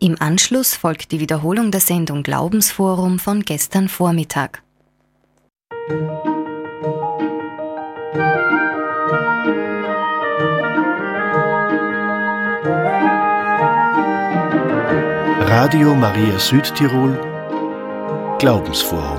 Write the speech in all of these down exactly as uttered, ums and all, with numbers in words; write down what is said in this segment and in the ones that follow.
Im Anschluss folgt die Wiederholung der Sendung Glaubensforum von gestern Vormittag. Radio Maria Südtirol Glaubensforum.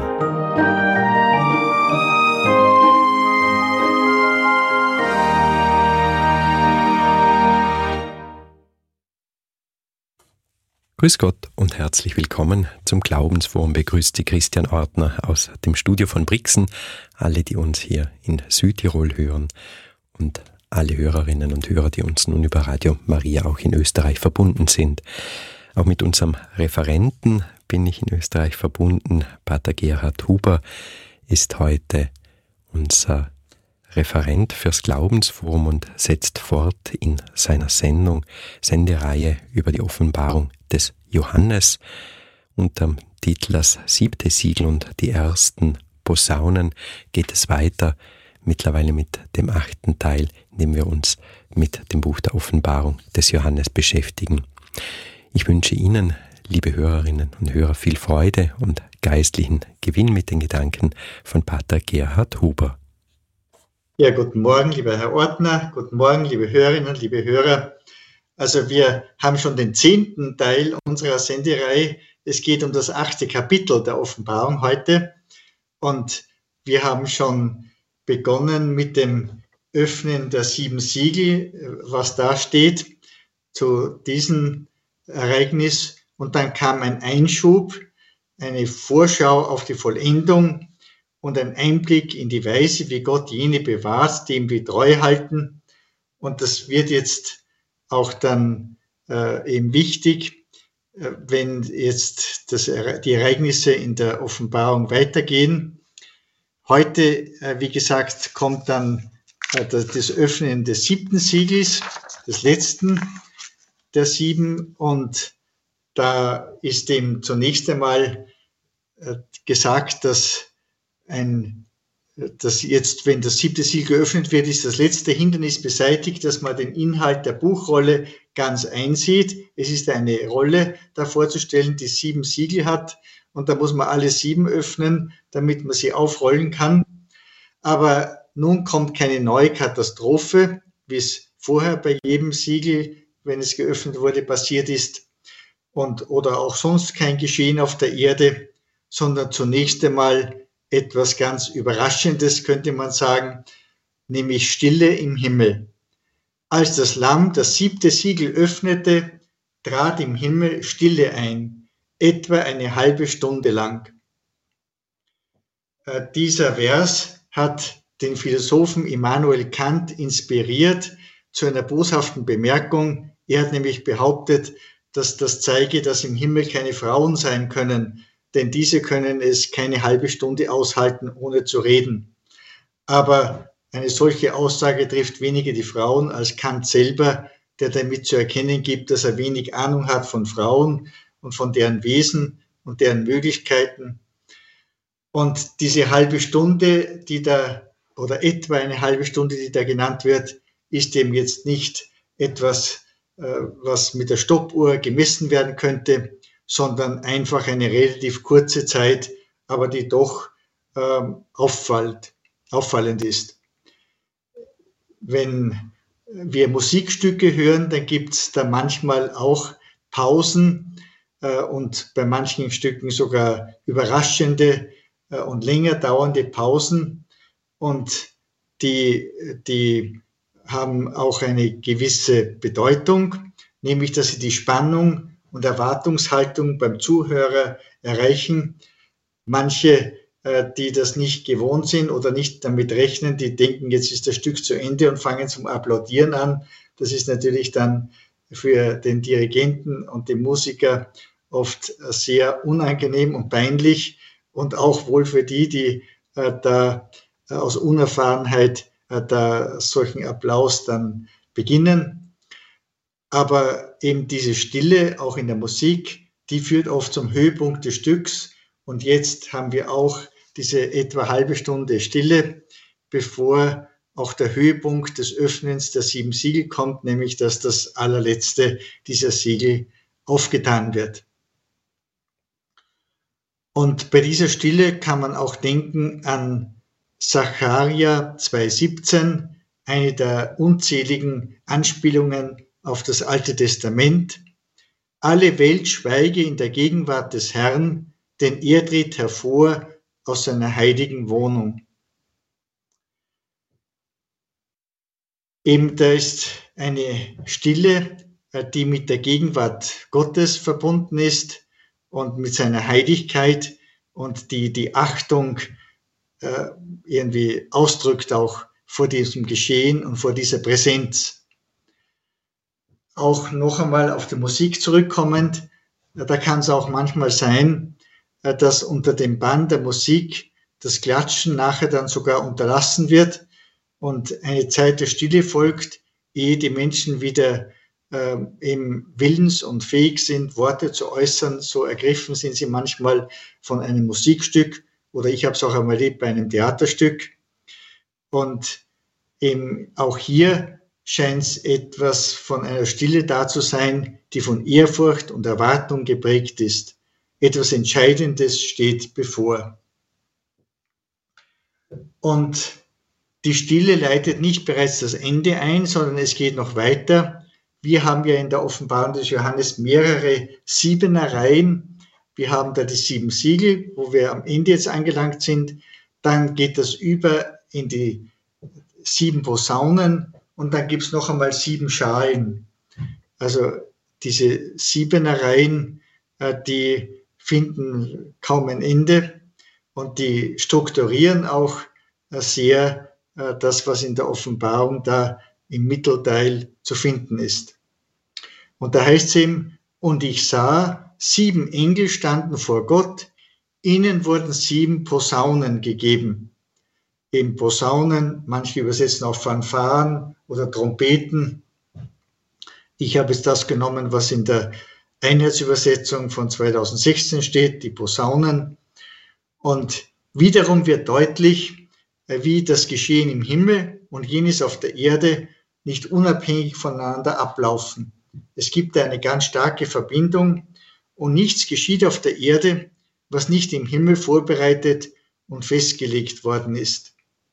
Grüß Gott und herzlich willkommen zum Glaubensforum. Begrüßt Sie Christian Ortner aus dem Studio von Brixen, alle, die uns hier in Südtirol hören und alle Hörerinnen und Hörer, die uns nun über Radio Maria auch in Österreich verbunden sind. Auch mit unserem Referenten bin ich in Österreich verbunden. Pater Gerhard Huber ist heute unser Referent fürs Glaubensforum und setzt fort in seiner Sendung, Sendereihe über die Offenbarung des Johannes unter dem Titel Das siebte Siegel und die ersten Posaunen geht es weiter, mittlerweile mit dem achten Teil, in dem wir uns mit dem Buch der Offenbarung des Johannes beschäftigen. Ich wünsche Ihnen, liebe Hörerinnen und Hörer, viel Freude und geistlichen Gewinn mit den Gedanken von Pater Gerhard Huber. Ja, guten Morgen, lieber Herr Ortner, guten Morgen, liebe Hörerinnen, liebe Hörer. Also wir haben schon den zehnten Teil unserer Sendereihe. Es geht um das achte Kapitel der Offenbarung heute. Und wir haben schon begonnen mit dem Öffnen der sieben Siegel, was da steht zu diesem Ereignis. Und dann kam ein Einschub, eine Vorschau auf die Vollendung und ein Einblick in die Weise, wie Gott jene bewahrt, die ihm wie treu halten. Und das wird jetzt auch dann äh, eben wichtig, äh, wenn jetzt das, die Ereignisse in der Offenbarung weitergehen. Heute, äh, wie gesagt, kommt dann äh, das, das Öffnen des siebten Siegels, des letzten der sieben. Und da ist dem zunächst einmal äh, gesagt, dass ein dass jetzt, wenn das siebte Siegel geöffnet wird, ist das letzte Hindernis beseitigt, dass man den Inhalt der Buchrolle ganz einsieht. Es ist eine Rolle da vorzustellen, die sieben Siegel hat und da muss man alle sieben öffnen, damit man sie aufrollen kann. Aber nun kommt keine neue Katastrophe, wie es vorher bei jedem Siegel, wenn es geöffnet wurde, passiert ist und oder auch sonst kein Geschehen auf der Erde, sondern zunächst einmal etwas ganz Überraschendes, könnte man sagen, nämlich Stille im Himmel. Als das Lamm das siebte Siegel öffnete, trat im Himmel Stille ein, etwa eine halbe Stunde lang. Äh, dieser Vers hat den Philosophen Immanuel Kant inspiriert zu einer boshaften Bemerkung. Er hat nämlich behauptet, dass das zeige, dass im Himmel keine Frauen sein können, denn diese können es keine halbe Stunde aushalten, ohne zu reden. Aber eine solche Aussage trifft weniger die Frauen als Kant selber, der damit zu erkennen gibt, dass er wenig Ahnung hat von Frauen und von deren Wesen und deren Möglichkeiten. Und diese halbe Stunde, die da, oder etwa eine halbe Stunde, die da genannt wird, ist eben jetzt nicht etwas, was mit der Stoppuhr gemessen werden könnte, sondern einfach eine relativ kurze Zeit, aber die doch ähm, auffallend, auffallend ist. Wenn wir Musikstücke hören, dann gibt es da manchmal auch Pausen äh, und bei manchen Stücken sogar überraschende äh, und länger dauernde Pausen. Und die, die haben auch eine gewisse Bedeutung, nämlich dass sie die Spannung und Erwartungshaltung beim Zuhörer erreichen. Manche, äh, die das nicht gewohnt sind oder nicht damit rechnen, die denken, jetzt ist das Stück zu Ende und fangen zum Applaudieren an. Das ist natürlich dann für den Dirigenten und den Musiker oft sehr unangenehm und peinlich und auch wohl für die, die äh, da äh, aus Unerfahrenheit äh, da solchen Applaus dann beginnen. Aber eben diese Stille, auch in der Musik, die führt oft zum Höhepunkt des Stücks. Und jetzt haben wir auch diese etwa halbe Stunde Stille, bevor auch der Höhepunkt des Öffnens der sieben Siegel kommt, nämlich dass das allerletzte dieser Siegel aufgetan wird. Und bei dieser Stille kann man auch denken an Sacharja zwei siebzehn, eine der unzähligen Anspielungen auf das Alte Testament. Alle Welt schweige in der Gegenwart des Herrn, denn er tritt hervor aus seiner heiligen Wohnung. Eben da ist eine Stille, die mit der Gegenwart Gottes verbunden ist und mit seiner Heiligkeit und die die Achtung äh, irgendwie ausdrückt auch vor diesem Geschehen und vor dieser Präsenz. Auch noch einmal auf die Musik zurückkommend, da kann es auch manchmal sein, dass unter dem Bann der Musik das Klatschen nachher dann sogar unterlassen wird und eine Zeit der Stille folgt, ehe die Menschen wieder äh, eben willens und fähig sind, Worte zu äußern. So ergriffen sind sie manchmal von einem Musikstück oder ich habe es auch einmal erlebt bei einem Theaterstück. Und eben auch hier scheint es etwas von einer Stille da zu sein, die von Ehrfurcht und Erwartung geprägt ist. Etwas Entscheidendes steht bevor. Und die Stille leitet nicht bereits das Ende ein, sondern es geht noch weiter. Wir haben ja in der Offenbarung des Johannes mehrere Siebenereien. Wir haben da die sieben Siegel, wo wir am Ende jetzt angelangt sind. Dann geht das über in die sieben Posaunen und dann gibt es noch einmal sieben Schalen. Also diese Siebenereien, die finden kaum ein Ende und die strukturieren auch sehr das, was in der Offenbarung da im Mittelteil zu finden ist. Und da heißt es eben, und ich sah, sieben Engel standen vor Gott, ihnen wurden sieben Posaunen gegeben. Eben Posaunen, manche übersetzen auch Fanfaren oder Trompeten. Ich habe jetzt das genommen, was in der Einheitsübersetzung von zweitausendsechzehn steht, die Posaunen. Und wiederum wird deutlich, wie das Geschehen im Himmel und jenes auf der Erde nicht unabhängig voneinander ablaufen. Es gibt eine ganz starke Verbindung und nichts geschieht auf der Erde, was nicht im Himmel vorbereitet und festgelegt worden ist.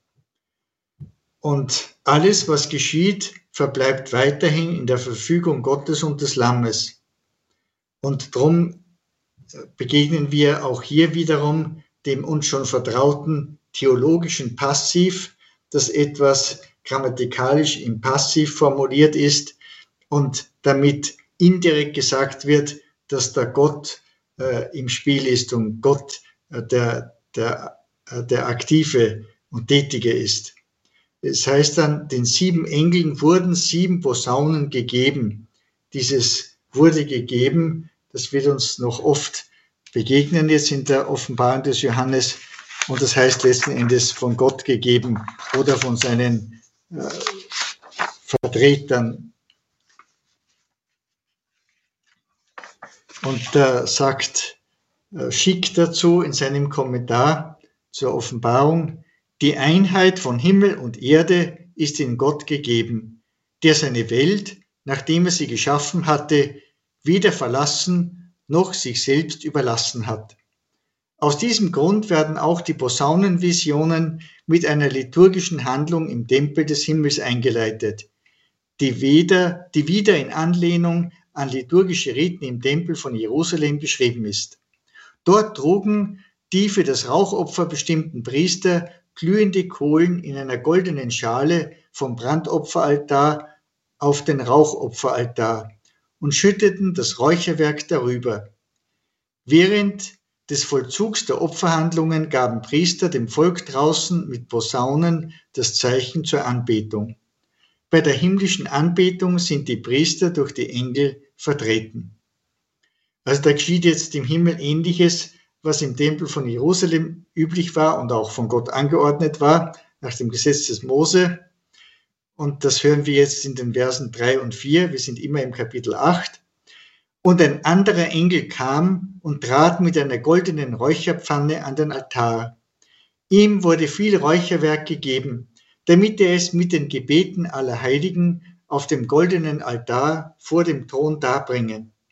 Und alles, was geschieht, verbleibt weiterhin in der Verfügung Gottes und des Lammes. Und darum begegnen wir auch hier wiederum dem uns schon vertrauten theologischen Passiv, das etwas grammatikalisch im Passiv formuliert ist und damit indirekt gesagt wird, dass der Gott äh, im Spiel ist und Gott äh, der, der, äh, der Aktive und Tätige ist. Es heißt dann, den sieben Engeln wurden sieben Posaunen gegeben. Dieses wurde gegeben, das wird uns noch oft begegnen jetzt in der Offenbarung des Johannes. Und das heißt letzten Endes von Gott gegeben oder von seinen äh, Vertretern. Und da sagt äh, Schick dazu in seinem Kommentar zur Offenbarung, die Einheit von Himmel und Erde ist in Gott gegeben, der seine Welt, nachdem er sie geschaffen hatte, weder verlassen noch sich selbst überlassen hat. Aus diesem Grund werden auch die Posaunenvisionen mit einer liturgischen Handlung im Tempel des Himmels eingeleitet, die, weder, die wieder in Anlehnung an liturgische Riten im Tempel von Jerusalem beschrieben ist. Dort trugen die für das Rauchopfer bestimmten Priester glühende Kohlen in einer goldenen Schale vom Brandopferaltar auf den Rauchopferaltar und schütteten das Räucherwerk darüber. Während des Vollzugs der Opferhandlungen gaben Priester dem Volk draußen mit Posaunen das Zeichen zur Anbetung. Bei der himmlischen Anbetung sind die Priester durch die Engel vertreten. Also da geschieht jetzt im Himmel Ähnliches, was im Tempel von Jerusalem üblich war und auch von Gott angeordnet war, nach dem Gesetz des Mose. Und das hören wir jetzt in den Versen drei und vier. Wir sind immer im Kapitel acht. Und ein anderer Engel kam und trat mit einer goldenen Räucherpfanne an den Altar. Ihm wurde viel Räucherwerk gegeben, damit er es mit den Gebeten aller Heiligen auf dem goldenen Altar vor dem Thron darbringe.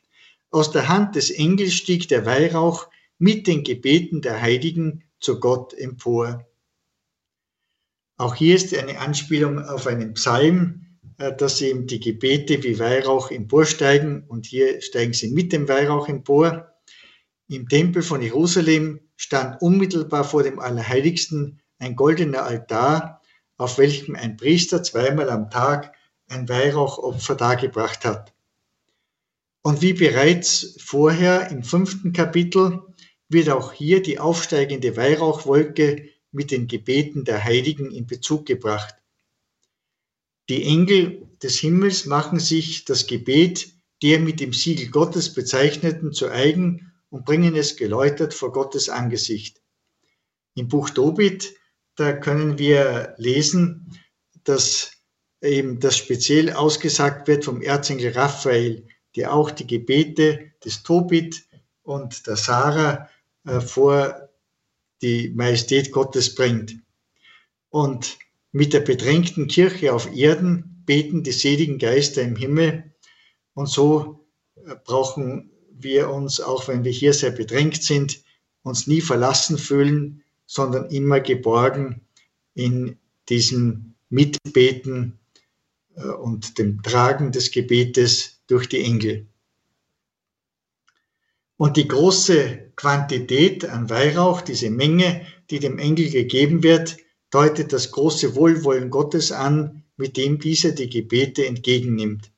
Aus der Hand des Engels stieg der Weihrauch mit den Gebeten der Heiligen zu Gott empor. Auch hier ist eine Anspielung auf einen Psalm, dass eben die Gebete wie Weihrauch emporsteigen, und hier steigen sie mit dem Weihrauch empor. Im Tempel von Jerusalem stand unmittelbar vor dem Allerheiligsten ein goldener Altar, auf welchem ein Priester zweimal am Tag ein Weihrauchopfer dargebracht hat. Und wie bereits vorher im fünften Kapitel wird auch hier die aufsteigende Weihrauchwolke mit den Gebeten der Heiligen in Bezug gebracht. Die Engel des Himmels machen sich das Gebet der mit dem Siegel Gottes bezeichneten zu eigen und bringen es geläutert vor Gottes Angesicht. Im Buch Tobit, da können wir lesen, dass eben das speziell ausgesagt wird vom Erzengel Raphael, der auch die Gebete des Tobit und der Sarah äh, vor die Majestät Gottes bringt. Und mit der bedrängten Kirche auf Erden beten die seligen Geister im Himmel. Und so brauchen wir uns, auch wenn wir hier sehr bedrängt sind, uns nie verlassen fühlen, sondern immer geborgen in diesem Mitbeten und dem Tragen des Gebetes durch die Engel. Und die große Quantität an Weihrauch, diese Menge, die dem Engel gegeben wird, deutet das große Wohlwollen Gottes an, mit dem dieser die Gebete entgegennimmt.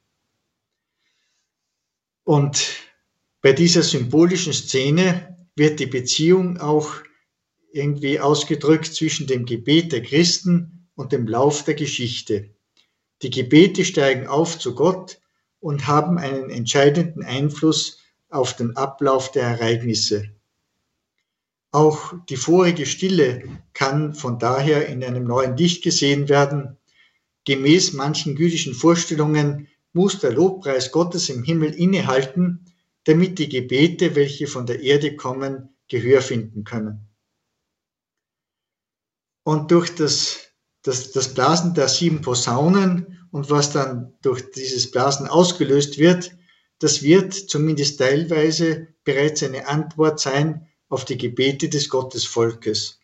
Und bei dieser symbolischen Szene wird die Beziehung auch irgendwie ausgedrückt zwischen dem Gebet der Christen und dem Lauf der Geschichte. Die Gebete steigen auf zu Gott und haben einen entscheidenden Einfluss auf den Ablauf der Ereignisse. Auch die vorige Stille kann von daher in einem neuen Licht gesehen werden. Gemäß manchen jüdischen Vorstellungen muss der Lobpreis Gottes im Himmel innehalten, damit die Gebete, welche von der Erde kommen, Gehör finden können. Und durch das, das, das Blasen der sieben Posaunen und was dann durch dieses Blasen ausgelöst wird, das wird zumindest teilweise bereits eine Antwort sein auf die Gebete des Gottesvolkes.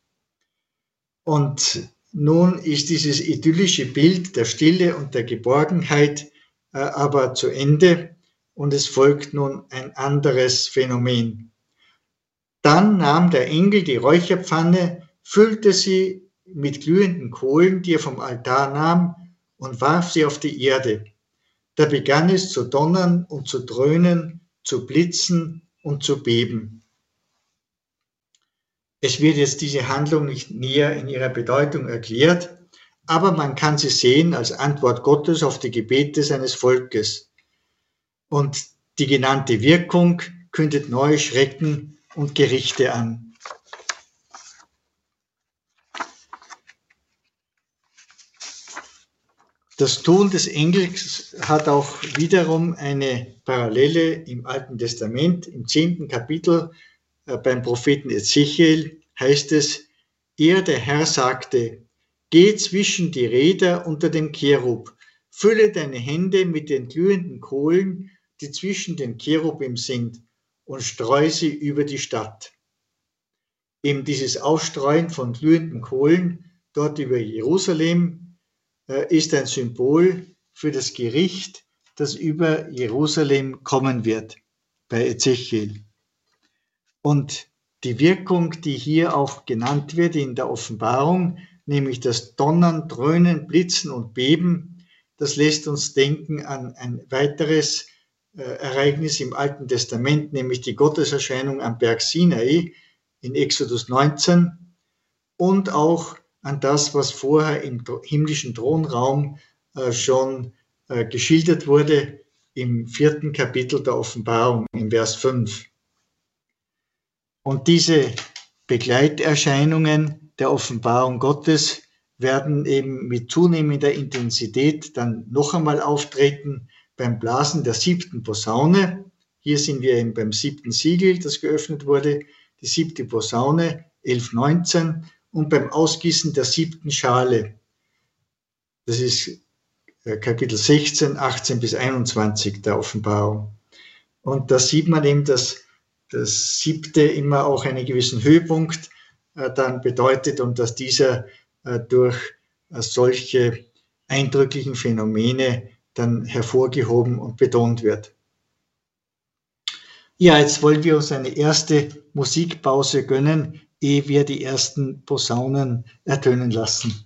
Und nun ist dieses idyllische Bild der Stille und der Geborgenheit äh, aber zu Ende und es folgt nun ein anderes Phänomen. Dann nahm der Engel die Räucherpfanne, füllte sie mit glühenden Kohlen, die er vom Altar nahm, und warf sie auf die Erde. Da begann es zu donnern und zu dröhnen, zu blitzen und zu beben. Es wird jetzt diese Handlung nicht näher in ihrer Bedeutung erklärt, aber man kann sie sehen als Antwort Gottes auf die Gebete seines Volkes. Und die genannte Wirkung kündet neue Schrecken und Gerichte an. Das Tun des Engels hat auch wiederum eine Parallele im Alten Testament. Im zehnten Kapitel äh, beim Propheten Ezechiel heißt es, er, der Herr, sagte, geh zwischen die Räder unter dem Cherub, fülle deine Hände mit den glühenden Kohlen, die zwischen den Cherubim sind, und streu sie über die Stadt. Eben dieses Ausstreuen von glühenden Kohlen dort über Jerusalem ist ein Symbol für das Gericht, das über Jerusalem kommen wird, bei Ezechiel. Und die Wirkung, die hier auch genannt wird in der Offenbarung, nämlich das Donnern, Dröhnen, Blitzen und Beben, das lässt uns denken an ein weiteres äh, Ereignis im Alten Testament, nämlich die Gotteserscheinung am Berg Sinai in Exodus neunzehn und auch an das, was vorher im himmlischen Thronraum äh, schon äh, geschildert wurde im vierten Kapitel der Offenbarung, im Vers fünf. Und diese Begleiterscheinungen der Offenbarung Gottes werden eben mit zunehmender Intensität dann noch einmal auftreten beim Blasen der siebten Posaune. Hier sind wir eben beim siebten Siegel, das geöffnet wurde, die siebte Posaune, elf neunzehn, und beim Ausgießen der siebten Schale. Das ist Kapitel sechzehn, achtzehn bis einundzwanzig der Offenbarung. Und da sieht man eben, dass das Siebte immer auch einen gewissen Höhepunkt äh, dann bedeutet und dass dieser äh, durch äh, solche eindrücklichen Phänomene dann hervorgehoben und betont wird. Ja, jetzt wollen wir uns eine erste Musikpause gönnen, ehe wir die ersten Posaunen ertönen lassen.